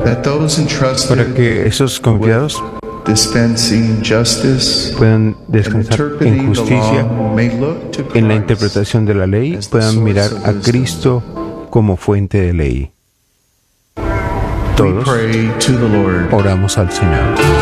that those entrusted para que esos confiados dispensing justice puedan and descansar en interpreting the justicia, law may look to en la Christ interpretación de la ley, puedan mirar a Cristo como fuente de ley. We Todos pray to the Lord. oramos al Señor.